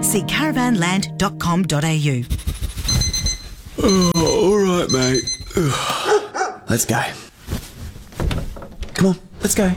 See caravanland.com.au. Oh, all right, mate. Let's go. Come on, let's go.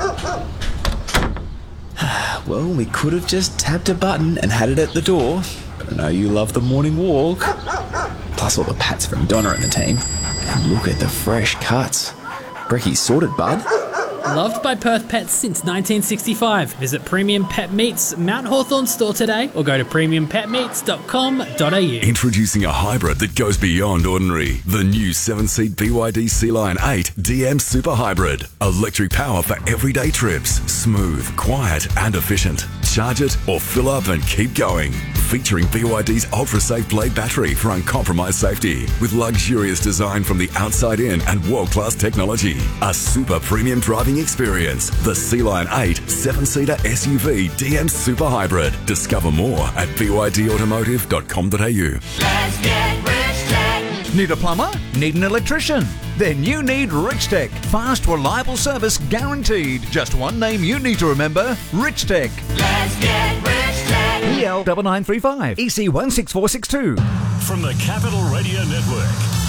Well, we could have just tapped a button and had it at the door, but I know you love the morning walk. Plus all the pats from Donna and the team. And look at the fresh cuts. Brecky's sorted, bud. Loved by Perth pets since 1965. Visit Premium Pet Meats Mount Hawthorn store today or go to premiumpetmeats.com.au. Introducing a hybrid that goes beyond ordinary. The new 7-seat BYD Sea Lion 8 DM Super Hybrid. Electric power for everyday trips. Smooth, quiet and efficient. Charge it or fill up and keep going. Featuring BYD's ultra-safe blade battery for uncompromised safety. With luxurious design from the outside in and world-class technology. A super premium driving experience. The Sea Lion 8 7-seater SUV DM Super Hybrid. Discover more at bydautomotive.com.au. Let's get Rich Tech. Need a plumber? Need an electrician? Then you need Rich Tech. Fast, reliable service guaranteed. Just one name you need to remember, Rich Tech. Let's get Rich Tech. PL 9935 EC 16462. From the Capital Radio Network.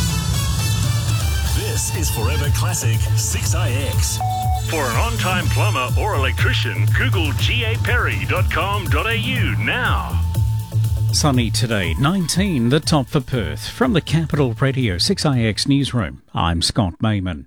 This is Forever Classic 6IX. For an on-time plumber or electrician, Google gaperry.com.au now. Sunny today, 19, the top for Perth. From the Capital Radio 6IX newsroom, I'm Scott Mayman.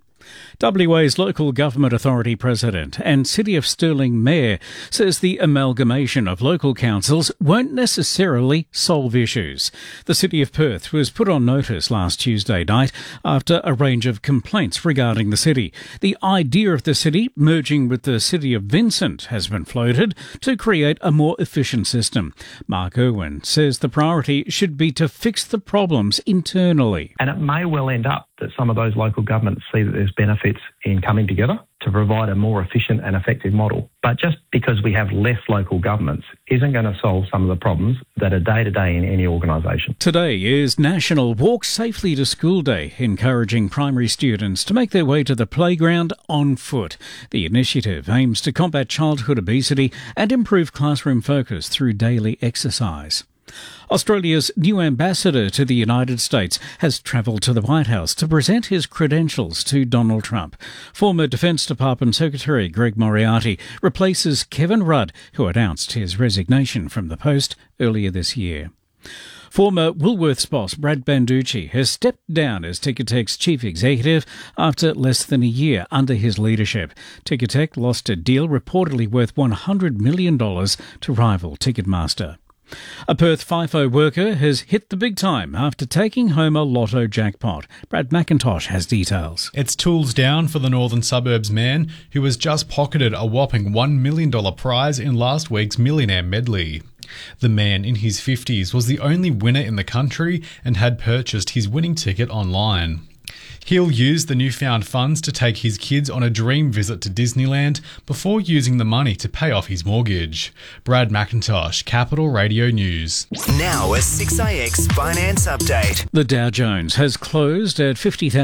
WA's Local Government Authority President and City of Stirling Mayor says the amalgamation of local councils won't necessarily solve issues. The City of Perth was put on notice last Tuesday night after a range of complaints regarding the city. The idea of the city merging with the City of Vincent has been floated to create a more efficient system. Mark Irwin says the priority should be to fix the problems internally. And it may well end up that some of those local governments see that there's benefits in coming together to provide a more efficient and effective model. But just because we have less local governments isn't going to solve some of the problems that are day-to-day in any organisation. Today is National Walk Safely to School Day, encouraging primary students to make their way to the playground on foot. The initiative aims to combat childhood obesity and improve classroom focus through daily exercise. Australia's new ambassador to the United States has travelled to the White House to present his credentials to Donald Trump. Former Defence Department Secretary Greg Moriarty replaces Kevin Rudd, who announced his resignation from the post earlier this year. Former Woolworths boss Brad Banducci has stepped down as Ticketek's chief executive after less than a year under his leadership. Ticketek lost a deal reportedly worth $100 million to rival Ticketmaster. A Perth FIFO worker has hit the big time after taking home a lotto jackpot. Brad McIntosh has details. It's tools down for the Northern Suburbs man who has just pocketed a whopping $1 million prize in last week's Millionaire Medley. The man in his 50s was the only winner in the country and had purchased his winning ticket online. He'll use the newfound funds to take his kids on a dream visit to Disneyland before using the money to pay off his mortgage. Brad McIntosh, Capital Radio News. Now a 6IX finance update. The Dow Jones has closed at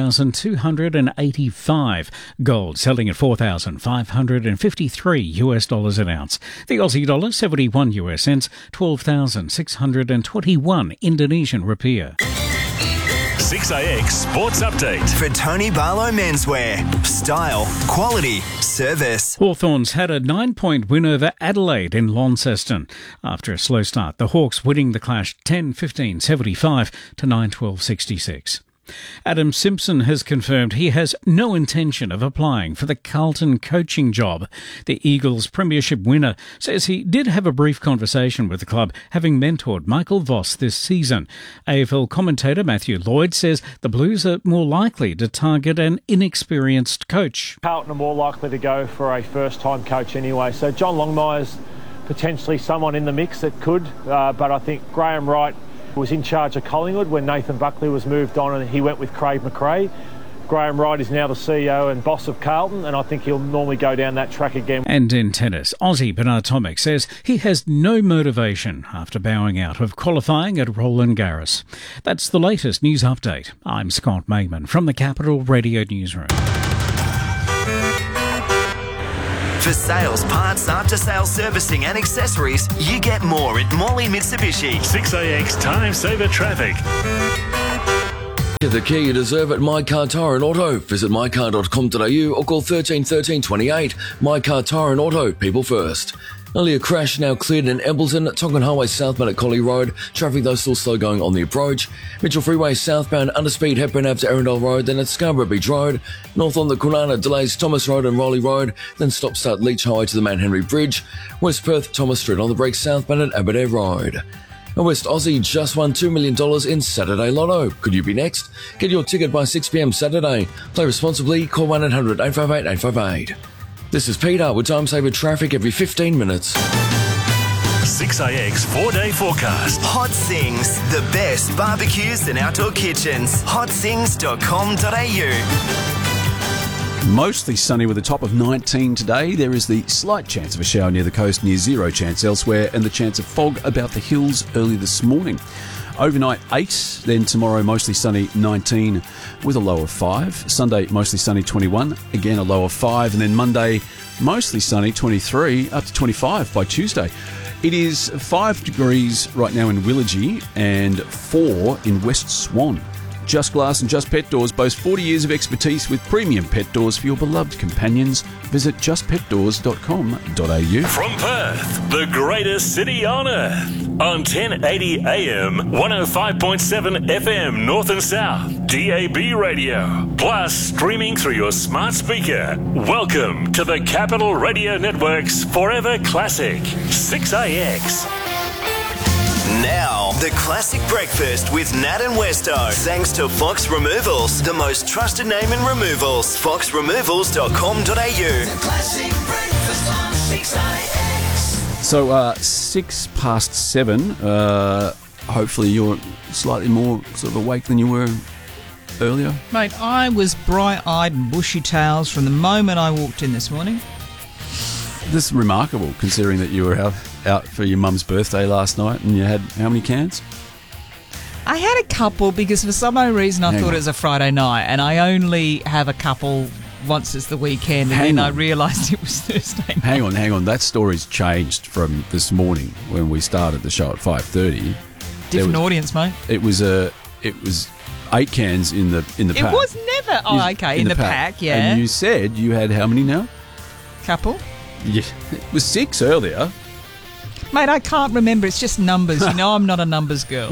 50,285. Gold selling at $4,553 an ounce. The Aussie dollar 71 US cents, 12,621 Indonesian rupiah. 6IX Sports Update. For Tony Barlow Menswear. Style, quality, service. Hawthorns had a 9-point win over Adelaide in Launceston. After a slow start, the Hawks winning the clash 10-15-75 to 9-12-66. Adam Simpson has confirmed he has no intention of applying for the Carlton coaching job. The Eagles premiership winner says he did have a brief conversation with the club, having mentored Michael Voss this season. AFL commentator Matthew Lloyd says the Blues are more likely to target an inexperienced coach. Carlton are more likely to go for a first-time coach anyway, so John Longmire's potentially someone in the mix that could, but I think Graham Wright was in charge of Collingwood when Nathan Buckley was moved on and he went with Craig McRae. Graham Wright is now the CEO and boss of Carlton, and I think he'll normally go down that track again. And in tennis, Aussie Bernard Tomic says he has no motivation after bowing out of qualifying at Roland Garros. That's the latest news update. I'm Scott Mayman from the Capital Radio Newsroom. For sales, parts, after-sales servicing and accessories, you get more at Morley Mitsubishi. 6AX Time Saver Traffic. Get the key you deserve at My Car Tyre and Auto. Visit mycar.com.au or call 13 13 28. My Car Tyre and Auto, people first. Earlier crash now cleared in Embleton, Tongan Highway southbound at Collie Road. Traffic though still slow going on the approach. Mitchell Freeway southbound underspeed Hepburn Ave to Arundel Road, then at Scarborough Beach Road. North on the Kwinana delays Thomas Road and Rowley Road, then stop start Leach Highway to the Mount Henry Bridge. West Perth Thomas Street on the break southbound at Aberdare Road. A West Aussie just won $2 million in Saturday Lotto. Could you be next? Get your ticket by 6 p.m. Saturday. Play responsibly. Call 1-800-858-858. This is Peter with Time Saver Traffic every 15 minutes. 6AX 4-day forecast. Hot Sings, the best barbecues and outdoor kitchens. hotsings.com.au. Mostly sunny with a top of 19 today. There is the slight chance of a shower near the coast, near zero chance elsewhere, and the chance of fog about the hills early this morning. Overnight 8, then tomorrow mostly sunny 19 with a low of 5. Sunday mostly sunny 21, again a low of 5, and then Monday mostly sunny 23 up to 25 by Tuesday. It is 5 degrees right now in Willagee and 4 in West Swan. Just Glass and Just Pet Doors boast 40 years of expertise with premium pet doors for your beloved companions. Visit justpetdoors.com.au. From Perth, the greatest city on earth. On 1080 AM, 105.7 FM North and South, DAB radio. Plus streaming through your smart speaker. Welcome to the Capital Radio Network's Forever Classic, 6AX. Now, the classic breakfast with Nat and Westo. Thanks to Fox Removals, the most trusted name in removals. foxremovals.com.au. The classic breakfast on 6AX. So, 6 past 7. Hopefully you're slightly more sort of awake than you were earlier. Mate, I was bright-eyed and bushy-tails from the moment I walked in this morning. This is remarkable, considering that you were out for your mum's birthday last night and you had how many cans? I had a couple because for some odd reason I thought it was a Friday night, and I only have a couple once it's the weekend, and then I realised it was Thursday night. Hang on. That story's changed from this morning when we started the show at 5:30. Different audience, mate. It was 8 cans in the pack. It was never. Oh, okay, in the pack, yeah. And you said you had how many now? Couple. Yeah, it was 6 earlier. Mate, I can't remember. It's just numbers. You know I'm not a numbers girl.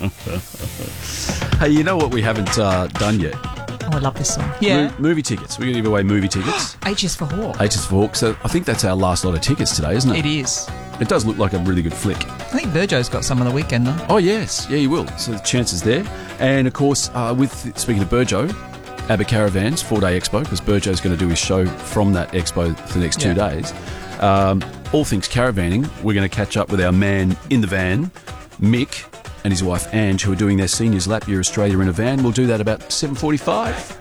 Hey, you know what we haven't done yet? Oh, I love this song. Yeah. Movie tickets. We're going to give away movie tickets. H's for Hawk. H's for Hawk. So I think that's our last lot of tickets today, isn't it? It is. It does look like a really good flick. I think Virgo's got some on the weekend, though. Oh, yes. Yeah, he will. So the chances there. And, of course, speaking of Burjo, ABBA Caravans 4-day expo, because Burjo's going to do his show from that expo for the next 2 days. All things caravanning, we're going to catch up with our man in the van, Mick, and his wife Ange, who are doing their Seniors Lap Year Australia in a van. We'll do that about 7:45.